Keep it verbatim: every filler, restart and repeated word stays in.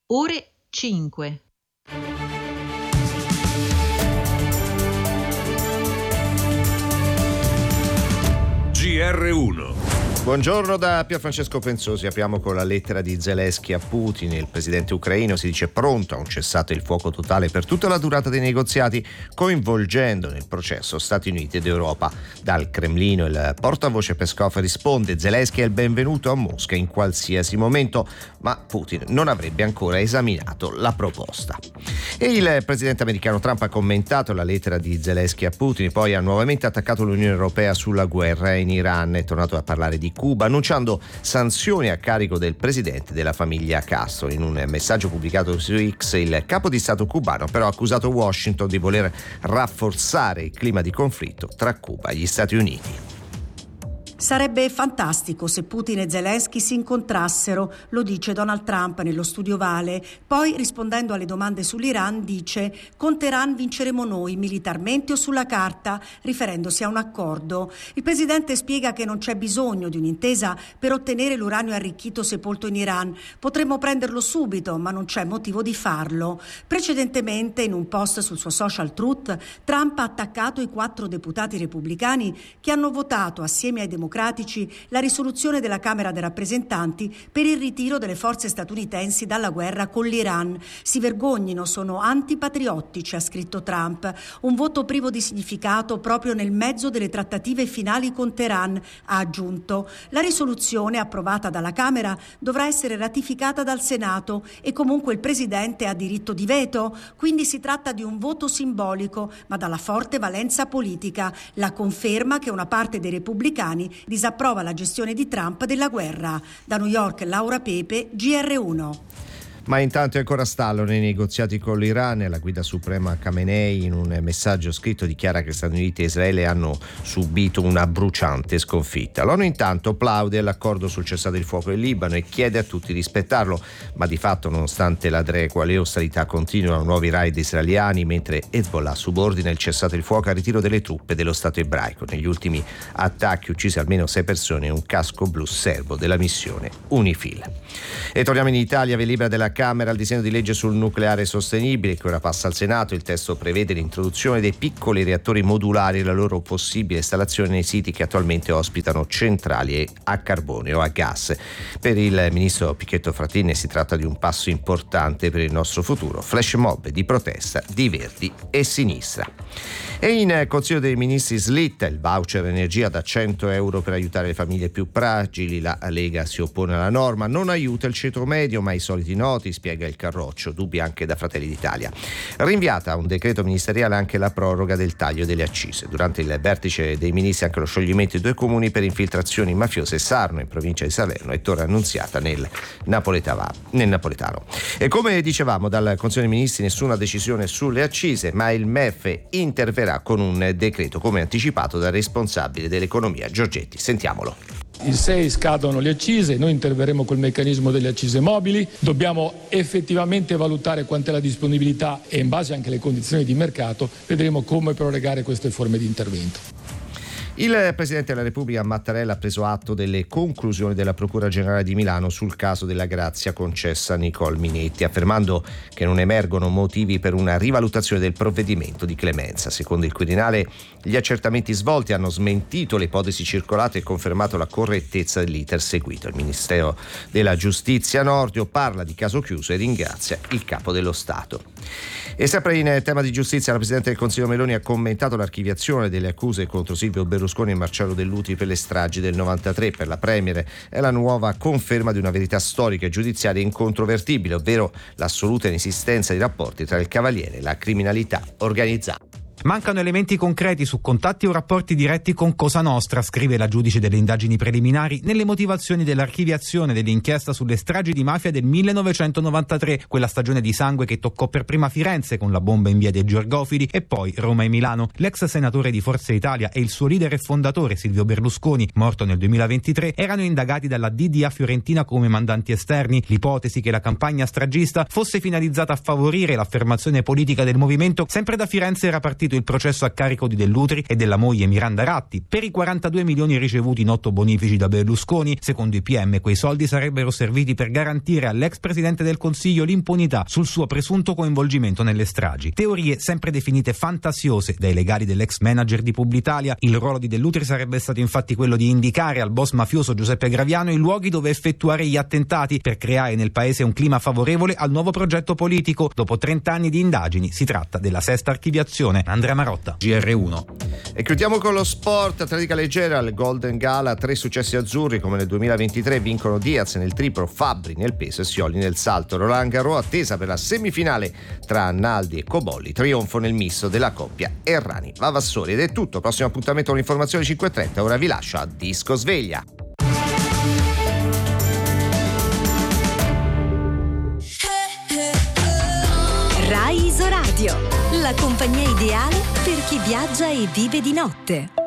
Ore cinque. G R uno. Buongiorno da Pierfrancesco Pensosi. Apriamo con la lettera di Zelensky a Putin. Il presidente ucraino si dice pronto a un cessate il fuoco totale per tutta la durata dei negoziati, coinvolgendo nel processo Stati Uniti ed Europa. Dal Cremlino il portavoce Peskov risponde: Zelensky è il benvenuto a Mosca in qualsiasi momento, ma Putin non avrebbe ancora esaminato la proposta. E il presidente americano Trump ha commentato la lettera di Zelensky a Putin, poi ha nuovamente attaccato l'Unione Europea sulla guerra in Iran. È tornato a parlare di Cuba, annunciando sanzioni a carico del presidente della famiglia Castro. In un messaggio pubblicato su X, il capo di Stato cubano però ha accusato Washington di voler rafforzare il clima di conflitto tra Cuba e gli Stati Uniti. Sarebbe fantastico se Putin e Zelensky si incontrassero, lo dice Donald Trump nello studio Ovale. Poi, rispondendo alle domande sull'Iran, dice: con Teheran vinceremo noi, militarmente o sulla carta, riferendosi a un accordo. Il presidente spiega che non c'è bisogno di un'intesa per ottenere l'uranio arricchito sepolto in Iran. Potremmo prenderlo subito, ma non c'è motivo di farlo. Precedentemente, in un post sul suo social Truth, Trump ha attaccato i quattro deputati repubblicani che hanno votato assieme ai democratici la risoluzione della Camera dei rappresentanti per il ritiro delle forze statunitensi dalla guerra con l'Iran. Si vergognino, sono antipatriottici, ha scritto Trump. Un voto privo di significato proprio nel mezzo delle trattative finali con Teheran, ha aggiunto. La risoluzione approvata dalla Camera dovrà essere ratificata dal Senato e comunque il Presidente ha diritto di veto, quindi si tratta di un voto simbolico ma dalla forte valenza politica, la conferma che una parte dei repubblicani disapprova la gestione di Trump della guerra. Da New York, Laura Pepe, G R uno. Ma intanto è ancora stallo nei negoziati con l'Iran. La guida suprema Khamenei in un messaggio scritto dichiara che Stati Uniti e Israele hanno subito una bruciante sconfitta. L'ONU intanto plaude all'accordo sul cessate il fuoco in Libano e chiede a tutti di rispettarlo, ma di fatto, nonostante la tregua, le ostilità continuano, nuovi raid israeliani, mentre Hezbollah subordina il cessate il fuoco al ritiro delle truppe dello Stato ebraico. Negli ultimi attacchi uccise almeno sei persone e un casco blu serbo della missione UNIFIL. E torniamo in Italia. Via libera della Camera il disegno di legge sul nucleare sostenibile che ora passa al Senato. Il testo prevede l'introduzione dei piccoli reattori modulari e la loro possibile installazione nei siti che attualmente ospitano centrali a carbone o a gas. Per il ministro Pichetto Fratin si tratta di un passo importante per il nostro futuro. Flash mob di protesta di Verdi e Sinistra. E in Consiglio dei Ministri slitta il voucher energia da cento euro per aiutare le famiglie più fragili. La Lega si oppone alla norma, non aiuta il ceto medio ma i soliti noti, spiega il Carroccio, dubbi anche da Fratelli d'Italia. Rinviata a un decreto ministeriale anche la proroga del taglio delle accise. Durante il vertice dei ministri anche lo scioglimento di due comuni per infiltrazioni mafiose, Sarno in provincia di Salerno e Torre Annunziata nel Napoletano. Nel Napoletano. E come dicevamo dal Consiglio dei Ministri nessuna decisione sulle accise, ma il M E F interverrà con un decreto come anticipato dal responsabile dell'economia Giorgetti. Sentiamolo. Il sei scadono le accise, noi interverremo col meccanismo delle accise mobili, dobbiamo effettivamente valutare quant'è la disponibilità e in base anche alle condizioni di mercato vedremo come prorogare queste forme di intervento. Il Presidente della Repubblica Mattarella ha preso atto delle conclusioni della Procura Generale di Milano sul caso della grazia concessa a Nicole Minetti, affermando che non emergono motivi per una rivalutazione del provvedimento di clemenza. Secondo il Quirinale, gli accertamenti svolti hanno smentito le ipotesi circolate e confermato la correttezza dell'iter seguito. Il Ministero della Giustizia Nordio parla di caso chiuso e ringrazia il Capo dello Stato. E sempre in tema di giustizia, la Presidente del Consiglio Meloni ha commentato l'archiviazione delle accuse contro Silvio Berlusconi e Marcello Dell'Utri per le stragi del novantatré. Per la Premier è la nuova conferma di una verità storica e giudiziaria incontrovertibile, ovvero l'assoluta inesistenza di rapporti tra il Cavaliere e la criminalità organizzata. Mancano elementi concreti su contatti o rapporti diretti con Cosa Nostra, scrive la giudice delle indagini preliminari nelle motivazioni dell'archiviazione dell'inchiesta sulle stragi di mafia del millenovecentonovantatré, quella stagione di sangue che toccò per prima Firenze con la bomba in via dei Georgofili e poi Roma e Milano. L'ex senatore di Forza Italia e il suo leader e fondatore Silvio Berlusconi, morto nel duemilaventitré, erano indagati dalla D D A fiorentina come mandanti esterni. L'ipotesi che la campagna stragista fosse finalizzata a favorire l'affermazione politica del movimento sempre da Firenze era partito il processo a carico di Dell'Utri e della moglie Miranda Ratti per i quarantadue milioni ricevuti in otto bonifici da Berlusconi. Secondo i P M quei soldi sarebbero serviti per garantire all'ex presidente del Consiglio l'impunità sul suo presunto coinvolgimento nelle stragi. Teorie sempre definite fantasiose dai legali dell'ex manager di Publitalia. Il ruolo di Dell'Utri sarebbe stato infatti quello di indicare al boss mafioso Giuseppe Graviano i luoghi dove effettuare gli attentati per creare nel paese un clima favorevole al nuovo progetto politico. Dopo trenta anni di indagini si tratta della sesta archiviazione. Andrea Marotta, G R uno. E chiudiamo con lo sport. Atletica leggera, al Golden Gala, tre successi azzurri come nel duemilaventitré, vincono Diaz nel triplo, Fabbri nel peso e Scioli nel salto. Roland Garros attesa per la semifinale tra Naldi e Cobolli, trionfo nel misto della coppia Errani Vavassori. Ed è tutto, prossimo appuntamento con l'informazione cinque e trenta, ora vi lascio a Disco Sveglia. Rai Isoradio, la compagnia ideale per chi viaggia e vive di notte.